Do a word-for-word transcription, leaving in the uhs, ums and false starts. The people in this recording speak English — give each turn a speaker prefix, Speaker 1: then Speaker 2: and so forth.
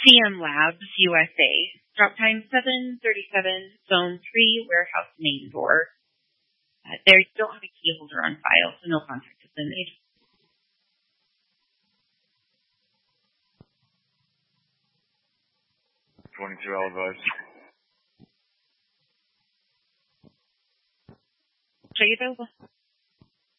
Speaker 1: C M Labs U S A. Drop time seven thirty-seven, Zone three, warehouse main door. Uh, they don't have a key holder on file, so no contact has been made.
Speaker 2: twenty-two, I'll advise.
Speaker 1: Are you available?